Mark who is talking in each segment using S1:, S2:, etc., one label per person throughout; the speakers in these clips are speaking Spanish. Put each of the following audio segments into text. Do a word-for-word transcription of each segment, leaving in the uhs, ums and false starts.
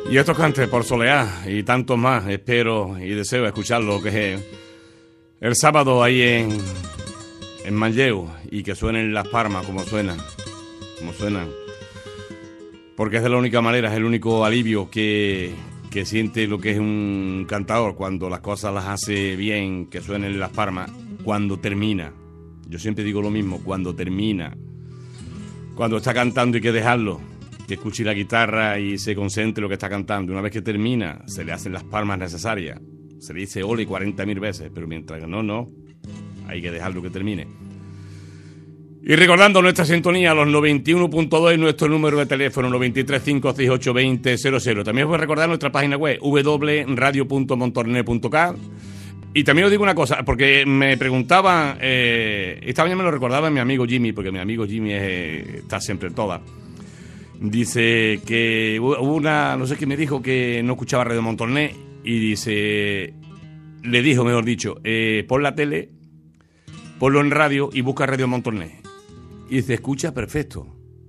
S1: Y estos cantes por Soleá y tantos más, espero y deseo escucharlo, que es el sábado ahí en, en Manlleu, y que suenen Las Palmas como suenan, como suenan. Porque es de la única manera, es el único alivio que, que siente lo que es un cantador cuando las cosas las hace bien, que suenen Las Palmas, cuando termina. Yo siempre digo lo mismo, cuando termina. Cuando está cantando hay que dejarlo, que escuche la guitarra y se concentre en lo que está cantando. Una vez que termina, se le hacen las palmas necesarias. Se le dice ole cuarenta mil veces, pero mientras que no, no, hay que dejarlo que termine. Y recordando nuestra sintonía, los noventa y uno punto dos, nuestro número de teléfono, noventa y tres, cinco seis ocho, veinte cero cero. También os voy a recordar nuestra página web, doble u doble u doble u punto radio punto montornès punto cat. Y también os digo una cosa, porque me preguntaban, eh, esta mañana me lo recordaba mi amigo Jimmy, porque mi amigo Jimmy es, está siempre en todas. Dice que hubo una, no sé qué me dijo, que no escuchaba Radio Montornès, y dice, le dijo, mejor dicho, eh, pon la tele, ponlo en radio y busca Radio Montornès. Y dice, escucha perfecto.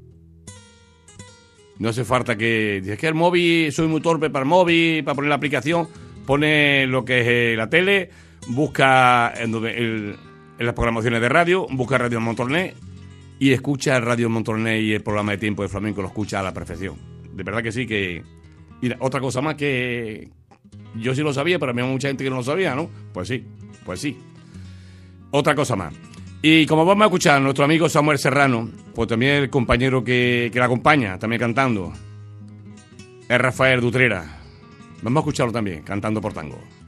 S1: No hace falta que, dice, es que el móvil, soy muy torpe para el móvil, para poner la aplicación, pone lo que es eh, la tele, busca en, el, en las programaciones de radio, busca Radio Montornès, y escucha el Radio Montornès y el programa de Tiempo de Flamenco, lo escucha a la perfección. De verdad que sí, que... Mira, otra cosa más que yo sí lo sabía, pero a mí hay mucha gente que no lo sabía, ¿no? Pues sí, pues sí. Otra cosa más. Y como vamos a escuchar a nuestro amigo Samuel Serrano, pues también el compañero que, que la acompaña, también cantando, es Rafael Dutrera. Vamos a escucharlo también, cantando por tango.